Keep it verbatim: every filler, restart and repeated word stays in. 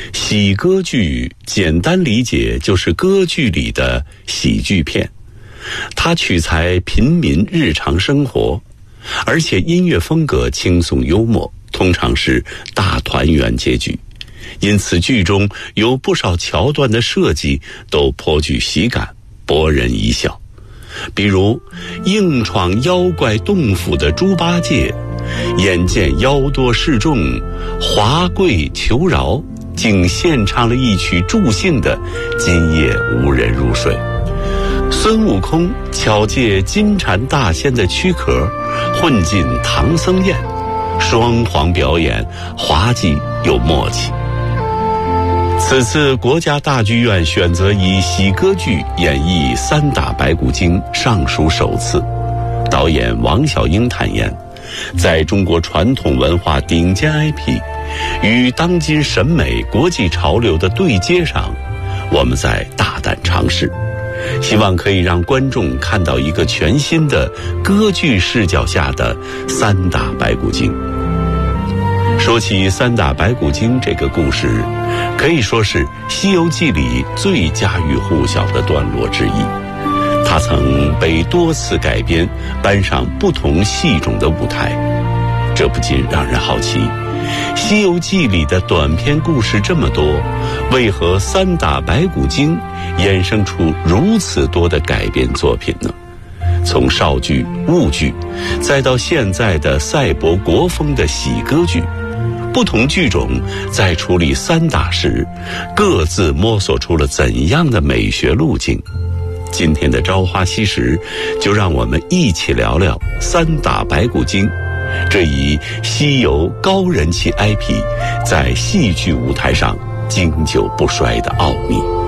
喜歌剧简单理解就是歌剧里的喜剧片，它取材平民日常生活，而且音乐风格轻松幽默，通常是大团圆结局。因此剧中有不少桥段的设计都颇具喜感，博人一笑。比如硬闯妖怪洞府的猪八戒，眼见妖多势众，华贵求饶，竟献唱了一曲助兴的《今夜无人入睡》。孙悟空巧借金蝉大仙的躯壳混进唐僧宴，双簧表演滑稽又默契。此次国家大剧院选择以喜歌剧演绎三打白骨精尚属首次。导演王小英坦言，在中国传统文化顶尖 I P 与当今审美国际潮流的对接上，我们在大胆尝试，希望可以让观众看到一个全新的歌剧视角下的三打白骨精。说起三打白骨精这个故事，可以说是《西游记》里最家喻户晓的段落之一。它曾被多次改编，搬上不同戏种的舞台。这不禁让人好奇，《西游记》里的短篇故事这么多，为何三打白骨精衍生出如此多的改编作品呢？从少剧、婺剧，再到现在的赛博国风的喜歌剧，不同剧种在处理三打时，各自摸索出了怎样的美学路径。今天的朝花夕拾，就让我们一起聊聊三打白骨精，这一西游高人气 I P 在戏剧舞台上经久不衰的奥秘。